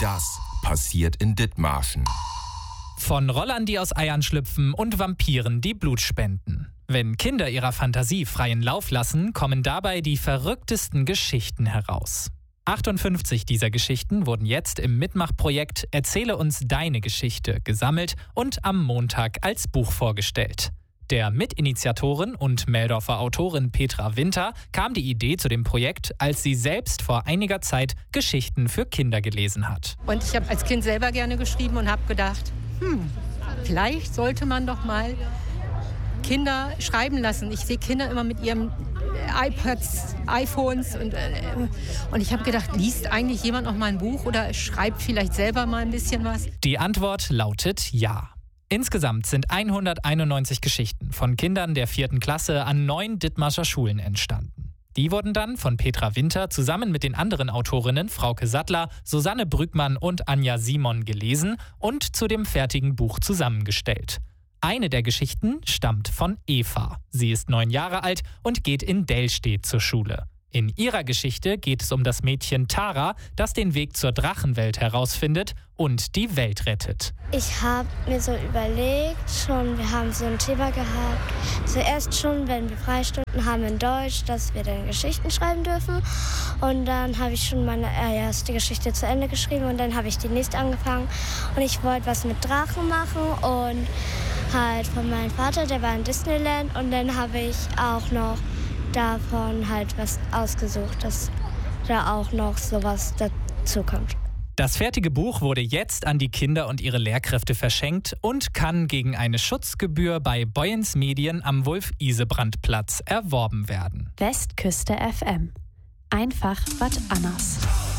Das passiert in Dithmarschen. Von Rollern, die aus Eiern schlüpfen und Vampiren, die Blut spenden. Wenn Kinder ihrer Fantasie freien Lauf lassen, kommen dabei die verrücktesten Geschichten heraus. 58 dieser Geschichten wurden jetzt im Mitmachprojekt Erzähle uns deine Geschichte gesammelt und am Montag als Buch vorgestellt. Der Mitinitiatorin und Meldorfer Autorin Petra Winter kam die Idee zu dem Projekt, als sie selbst vor einiger Zeit Geschichten für Kinder gelesen hat. Und ich habe als Kind selber gerne geschrieben und habe gedacht, vielleicht sollte man doch mal Kinder schreiben lassen. Ich sehe Kinder immer mit ihren iPads, iPhones und ich habe gedacht, liest eigentlich jemand noch mal ein Buch oder schreibt vielleicht selber mal ein bisschen was? Die Antwort lautet ja. Insgesamt sind 191 Geschichten von Kindern der 4. Klasse an 9 Dithmarscher Schulen entstanden. Die wurden dann von Petra Winter zusammen mit den anderen Autorinnen Frauke Sattler, Susanne Brückmann und Anja Simon gelesen und zu dem fertigen Buch zusammengestellt. Eine der Geschichten stammt von Eva. Sie ist 9 Jahre alt und geht in Dellstedt zur Schule. In ihrer Geschichte geht es um das Mädchen Tara, das den Weg zur Drachenwelt herausfindet und die Welt rettet. Ich habe mir so überlegt, wir haben so ein Thema gehabt. Zuerst schon, wenn wir Freistunden haben in Deutsch, dass wir dann Geschichten schreiben dürfen. Und dann habe ich schon meine erste Geschichte zu Ende geschrieben und dann habe ich die nächste angefangen. Und ich wollte was mit Drachen machen und halt von meinem Vater, der war in Disneyland. Und dann habe ich auch noch davon halt was ausgesucht, dass da auch noch sowas dazu kommt. Das fertige Buch wurde jetzt an die Kinder und ihre Lehrkräfte verschenkt und kann gegen eine Schutzgebühr bei Boyens Medien am Wolf-Isebrand-Platz erworben werden. Westküste FM. Einfach was anderes.